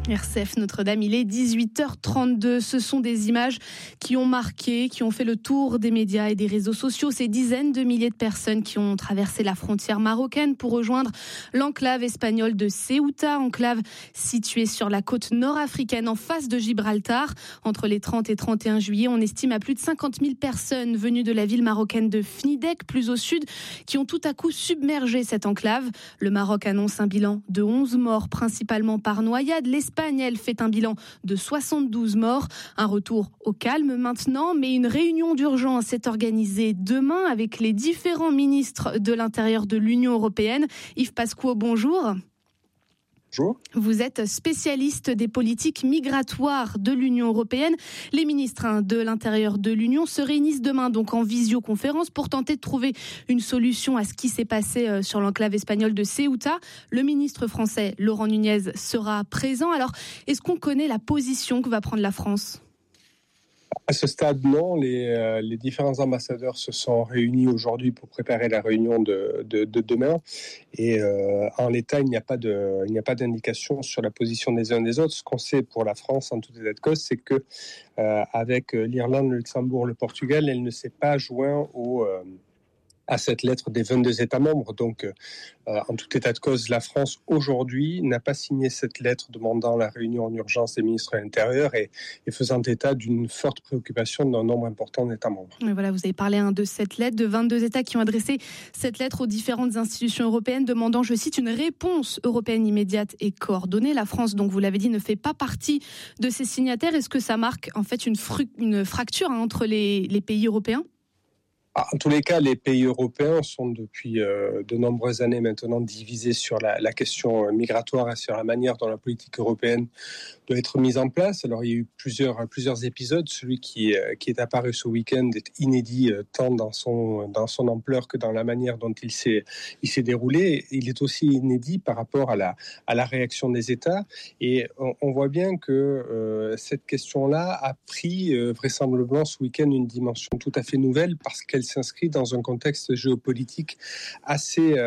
RCF Notre-Dame, il est 18h32. Ce sont des images qui ont marqué, qui ont fait le tour des médias et des réseaux sociaux. Ces dizaines de milliers de personnes qui ont traversé la frontière marocaine pour rejoindre l'enclave espagnole de Ceuta, enclave située sur la côte nord-africaine en face de Gibraltar. Entre les 30 et 31 juillet, on estime à plus de 50 000 personnes venues de la ville marocaine de Fnidek, plus au sud, qui ont tout à coup submergé cette enclave. Le Maroc annonce un bilan de 11 morts, principalement par noyade. L'Espagne, elle, fait un bilan de 72 morts. Un retour au calme maintenant, mais une réunion d'urgence est organisée demain avec les différents ministres de l'Intérieur de l'Union européenne. Yves Pasquot, bonjour. Bonjour. Vous êtes spécialiste des politiques migratoires de l'Union européenne. Les ministres de l'Intérieur de l'Union se réunissent demain donc en visioconférence pour tenter de trouver une solution à ce qui s'est passé sur l'enclave espagnole de Ceuta. Le ministre français Laurent Nunez sera présent. Alors, est-ce qu'on connaît la position que va prendre la France ? À ce stade, non. Les différents ambassadeurs se sont réunis aujourd'hui pour préparer la réunion de demain. Et en l'état, il n'y a pas d'indication sur la position des uns des autres. Ce qu'on sait pour la France, en tout état de cause, c'est que avec l'Irlande, le Luxembourg, le Portugal, elle ne s'est pas joint à cette lettre des 22 États membres. Donc, en tout état de cause, la France, aujourd'hui, n'a pas signé cette lettre demandant la réunion en urgence des ministres de l'Intérieur et faisant état d'une forte préoccupation d'un nombre important d'États membres. Et voilà, vous avez parlé de cette lettre, de 22 États qui ont adressé cette lettre aux différentes institutions européennes demandant, je cite, une réponse européenne immédiate et coordonnée. La France, donc, vous l'avez dit, ne fait pas partie de ces signataires. Est-ce que ça marque, en fait, une fracture entre les pays européens ? En tous les cas, les pays européens sont depuis de nombreuses années maintenant divisés sur la question migratoire et sur la manière dont la politique européenne doit être mise en place. Alors, il y a eu plusieurs épisodes. Celui qui est apparu ce week-end est inédit tant dans son ampleur que dans la manière dont il s'est déroulé. Il est aussi inédit par rapport à la réaction des États. Et on voit bien que cette question-là a pris vraisemblablement ce week-end une dimension tout à fait nouvelle parce qu'elle s'inscrit dans un contexte géopolitique assez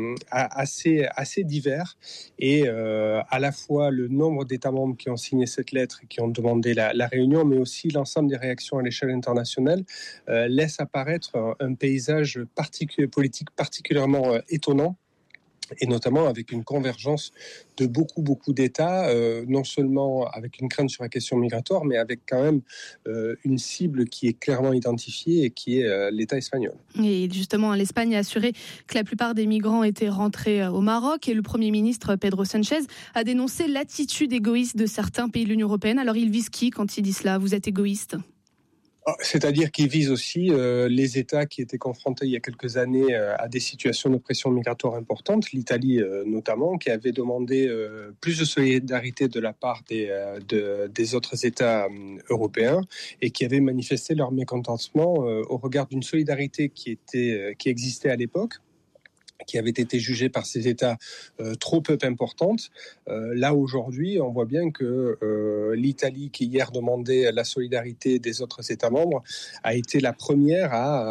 divers et à la fois le nombre d'États membres qui ont signé cette lettre et qui ont demandé la réunion, mais aussi l'ensemble des réactions à l'échelle internationale laisse apparaître un paysage politique particulièrement étonnant, et notamment avec une convergence de beaucoup d'États, non seulement avec une crainte sur la question migratoire, mais avec quand même une cible qui est clairement identifiée et qui est l'État espagnol. Et justement, l'Espagne a assuré que la plupart des migrants étaient rentrés au Maroc et le Premier ministre Pedro Sánchez a dénoncé l'attitude égoïste de certains pays de l'Union européenne. Alors il vise qui quand il dit cela ? Vous êtes égoïste ? C'est-à-dire qu'il vise aussi les États qui étaient confrontés il y a quelques années à des situations de pression migratoire importantes, l'Italie notamment, qui avait demandé plus de solidarité de la part des autres États européens et qui avait manifesté leur mécontentement au regard d'une solidarité qui existait à l'époque, qui avait été jugée par ces États trop peu importante. Là, aujourd'hui, on voit bien que l'Italie, qui hier demandait la solidarité des autres États membres, a été la première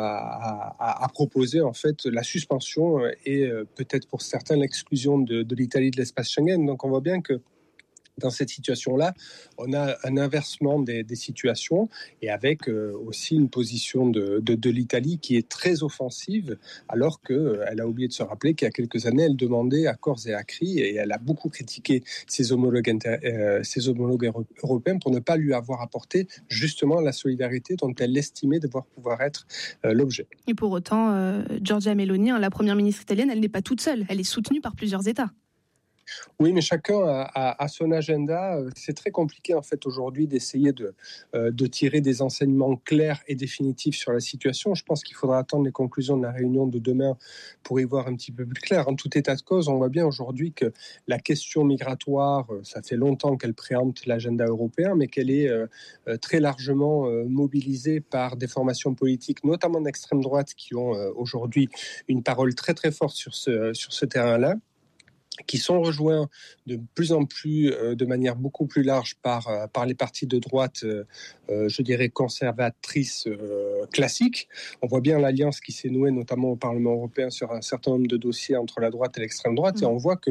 à proposer en fait la suspension et peut-être pour certains l'exclusion de l'Italie de l'espace Schengen. Donc on voit bien que dans cette situation-là, on a un inversement des situations et avec aussi une position de l'Italie qui est très offensive, alors qu'elle a oublié de se rappeler qu'il y a quelques années, elle demandait à corps et à cri, et elle a beaucoup critiqué ses homologues européens pour ne pas lui avoir apporté justement la solidarité dont elle estimait devoir pouvoir être l'objet. Et pour autant, Giorgia Meloni, la première ministre italienne, elle n'est pas toute seule, elle est soutenue par plusieurs États. Oui, mais chacun a son agenda. C'est très compliqué en fait aujourd'hui d'essayer de tirer des enseignements clairs et définitifs sur la situation. Je pense qu'il faudra attendre les conclusions de la réunion de demain pour y voir un petit peu plus clair. En tout état de cause, on voit bien aujourd'hui que la question migratoire, ça fait longtemps qu'elle préempte l'agenda européen, mais qu'elle est très largement mobilisée par des formations politiques, notamment d'extrême droite, qui ont aujourd'hui une parole très très forte sur ce terrain-là, qui sont rejoints de plus en plus, de manière beaucoup plus large par les partis de droite, je dirais conservatrices classiques. On voit bien l'alliance qui s'est nouée, notamment au Parlement européen, sur un certain nombre de dossiers entre la droite et l'extrême droite, et on voit que